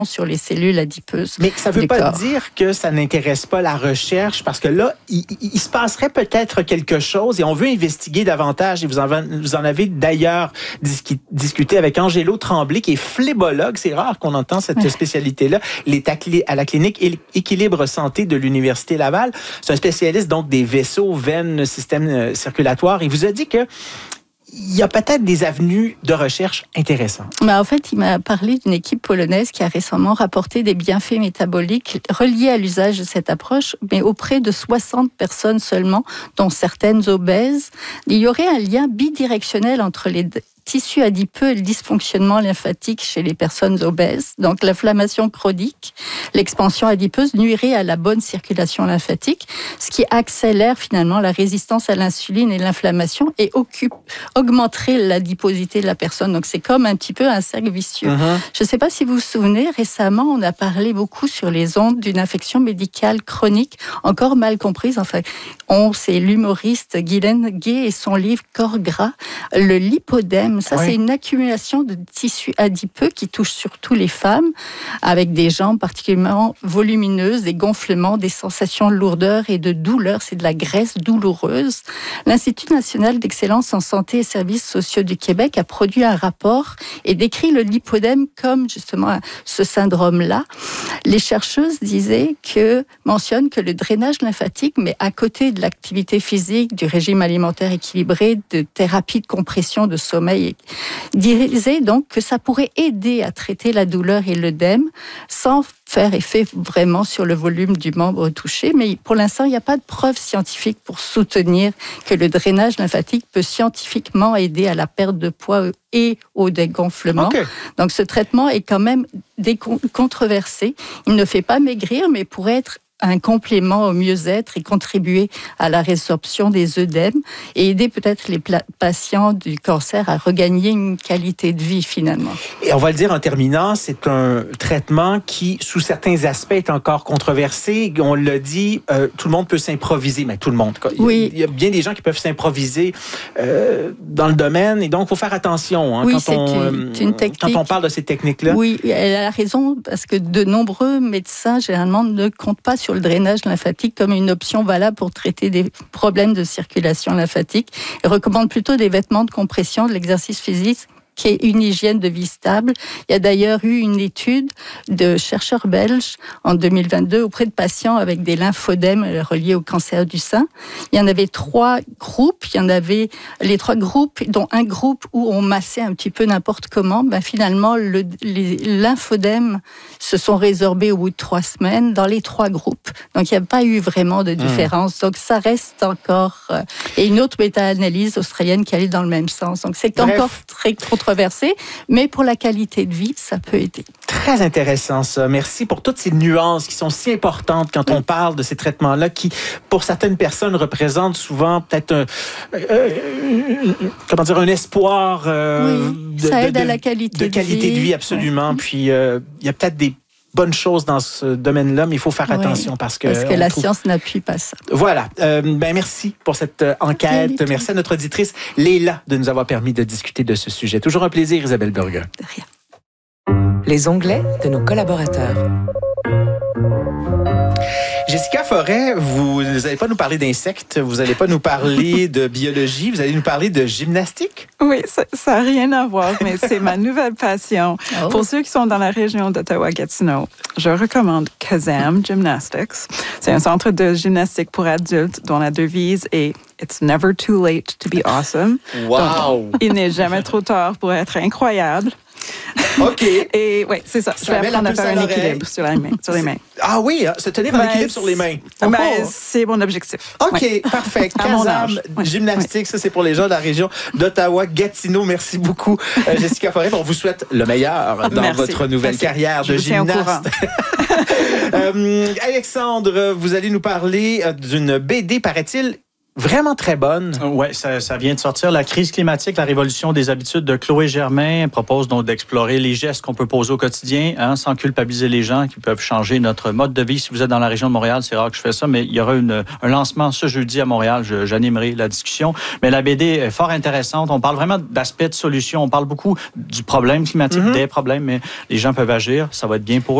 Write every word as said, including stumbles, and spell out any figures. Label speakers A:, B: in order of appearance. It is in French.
A: sur les cellules adipeuses.
B: Mais ça ne veut pas
A: corps.
B: dire que ça n'intéresse pas la recherche, parce que là, il, il se passerait peut-être quelque chose et on veut investiguer davantage. Et vous en, vous en avez d'ailleurs discu, discuté avec Angelo Tremblay, qui est phlébologue. C'est rare qu'on entend cette spécialité-là. Il est à la clinique Équilibre Santé de l'Université Laval. C'est un spécialiste donc des vaisseaux, veines, système circulatoire. Il vous a dit que il y a peut-être des avenues de recherche intéressantes.
A: Mais en fait, il m'a parlé d'une équipe polonaise qui a récemment rapporté des bienfaits métaboliques reliés à l'usage de cette approche, mais auprès de soixante personnes seulement, dont certaines obèses. Il y aurait un lien bidirectionnel entre les tissus adipeux et le dysfonctionnement lymphatique chez les personnes obèses. Donc l'inflammation chronique, l'expansion adipeuse nuirait à la bonne circulation lymphatique, ce qui accélère finalement la résistance à l'insuline et l'inflammation et occupe, augmenterait l'adiposité de la personne. Donc c'est comme un petit peu un cercle vicieux. Uh-huh. Je ne sais pas si vous vous souvenez, récemment on a parlé beaucoup sur les ondes d'une infection médicale chronique encore mal comprise. Enfin, on, c'est l'humoriste Guylaine Gay et son livre Corps gras, le lipodème. Ça, oui. C'est une accumulation de tissus adipeux qui touche surtout les femmes, avec des jambes particulièrement volumineuses, des gonflements, des sensations de lourdeur et de douleur. C'est de la graisse douloureuse. L'Institut national d'excellence en santé et services sociaux du Québec a produit un rapport et décrit le lipodème comme justement ce syndrome-là. Les chercheuses disaient que, mentionnent que le drainage lymphatique, mais à côté de l'activité physique, du régime alimentaire équilibré, de thérapie de compression, de sommeil, disait donc que ça pourrait aider à traiter la douleur et l'œdème sans faire effet vraiment sur le volume du membre touché. Mais pour l'instant, il n'y a pas de preuve scientifique pour soutenir que le drainage lymphatique peut scientifiquement aider à la perte de poids et au dégonflement. Okay. Donc ce traitement est quand même controversé. Il ne fait pas maigrir, mais pourrait être un complément au mieux-être et contribuer à la résorption des œdèmes et aider peut-être les pla- patients du cancer à regagner une qualité de vie finalement.
B: Et on va le dire en terminant, c'est un traitement qui, sous certains aspects, est encore controversé. On l'a dit, euh, tout le monde peut s'improviser, mais tout le monde. Il y a, oui. il y a bien des gens qui peuvent s'improviser euh, dans le domaine et donc il faut faire attention hein,
A: oui,
B: quand,
A: c'est
B: on,
A: une, c'est une technique.
B: quand on parle de ces techniques-là.
A: Oui, elle a raison parce que de nombreux médecins, généralement, ne comptent pas sur le drainage lymphatique comme une option valable pour traiter des problèmes de circulation lymphatique et recommandent plutôt des vêtements de compression, de l'exercice physique qui est une hygiène de vie stable. Il y a d'ailleurs eu une étude de chercheurs belges en deux mille vingt-deux auprès de patients avec des lymphodèmes reliés au cancer du sein. Il y en avait trois groupes. Il y en avait les trois groupes, dont un groupe où on massait un petit peu n'importe comment. Ben finalement, le, les lymphodèmes se sont résorbés au bout de trois semaines dans les trois groupes. Donc, il n'y a pas eu vraiment de différence. Mmh. Donc, ça reste encore... Euh, et une autre méta-analyse australienne qui allait dans le même sens. Donc, c'est Bref. encore très controversé, mais pour la qualité de vie, ça peut aider.
B: Très intéressant, ça. Merci pour toutes ces nuances qui sont si importantes quand oui. on parle de ces traitements-là qui, pour certaines personnes, représentent souvent peut-être un, euh, comment dire, un espoir euh,
A: oui,
B: de,
A: ça aide
B: de,
A: à la qualité
B: de,
A: de,
B: de qualité
A: vie.
B: de vie, absolument. Oui. Puis, il euh, y a peut-être des bonnes choses dans ce domaine-là, mais il faut faire oui, attention parce que...
A: Parce que la
B: trouve...
A: science n'appuie pas ça.
B: Voilà. Euh, ben merci pour cette enquête. Okay, merci à notre auditrice Léla de nous avoir permis de discuter de ce sujet. Toujours un plaisir, Isabelle Burger.
A: De rien.
C: Les onglets de nos collaborateurs.
B: Jessica Forêt, vous n'allez pas nous parler d'insectes, vous n'allez pas nous parler de biologie, vous allez nous parler de gymnastique?
D: Oui, ça n'a rien à voir, mais c'est ma nouvelle passion. Oh. Pour ceux qui sont dans la région d'Ottawa-Gatineau, je recommande Kazam Gymnastics. C'est un centre de gymnastique pour adultes dont la devise est « It's never too late to be awesome ».
B: Wow!
D: Donc, il n'est jamais trop tard pour être incroyable.
B: OK.
D: Et oui, c'est ça.
B: ça
D: je vais apprendre à faire un équilibre sur, la main, sur les mains.
B: Ah oui, se tenir en ben, équilibre sur les mains.
D: Ben, oh. C'est mon objectif.
B: OK,
D: ouais.
B: parfait. Kazam
D: ouais.
B: Gymnastique,
D: ouais.
B: ça c'est pour les gens de la région d'Ottawa-Gatineau. Merci beaucoup, euh, Jessica Forêt. On vous souhaite le meilleur dans Merci. votre nouvelle Merci. carrière de gymnaste. euh, Alexandre, vous allez nous parler d'une B D, paraît-il, vraiment très bonne.
E: Oui, ça, ça vient de sortir. La crise climatique, la révolution des habitudes de Chloé Germain propose donc d'explorer les gestes qu'on peut poser au quotidien, hein, sans culpabiliser les gens qui peuvent changer notre mode de vie. Si vous êtes dans la région de Montréal, c'est rare que je fais ça, mais il y aura une, un lancement ce jeudi à Montréal. Je, j'animerai la discussion. Mais la B D est fort intéressante. On parle vraiment d'aspects de solutions. On parle beaucoup du problème climatique, mm-hmm. des problèmes, mais les gens peuvent agir. Ça va être bien pour eux.